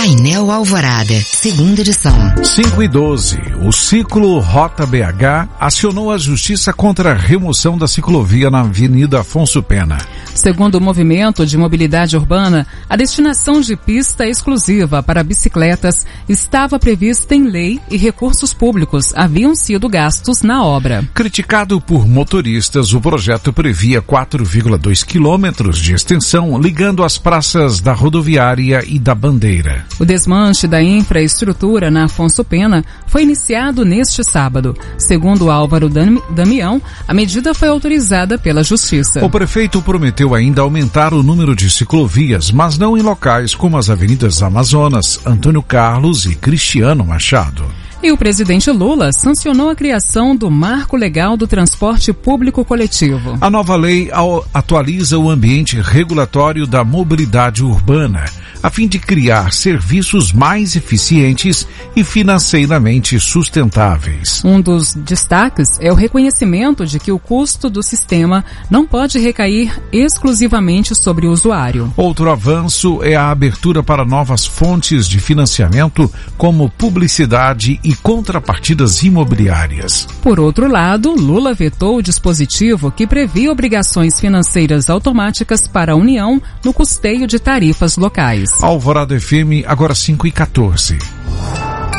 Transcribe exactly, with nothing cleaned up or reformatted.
Painel Alvorada, segunda edição. cinco e doze. O Ciclo Rota B H acionou a justiça contra a remoção da ciclovia na Avenida Afonso Pena. Segundo o Movimento de Mobilidade Urbana, a destinação de pista exclusiva para bicicletas estava prevista em lei e recursos públicos haviam sido gastos na obra. Criticado por motoristas, o projeto previa quatro vírgula dois quilômetros de extensão ligando as praças da Rodoviária e da Bandeira. O desmanche da infraestrutura na Afonso Pena foi iniciado neste sábado. Segundo Álvaro Damião, a medida foi autorizada pela Justiça. O prefeito prometeu ainda aumentar o número de ciclovias, mas não em locais como as avenidas Amazonas, Antônio Carlos e Cristiano Machado. E o presidente Lula sancionou a criação do Marco Legal do Transporte Público Coletivo. A nova lei atualiza o ambiente regulatório da mobilidade urbana, a fim de criar serviços mais eficientes e financeiramente sustentáveis. Um dos destaques é o reconhecimento de que o custo do sistema não pode recair exclusivamente sobre o usuário. Outro avanço é a abertura para novas fontes de financiamento, como publicidade e contrapartidas imobiliárias. Por outro lado, Lula vetou o dispositivo que previa obrigações financeiras automáticas para a União no custeio de tarifas locais. Alvorada F M, agora cinco e quatorze.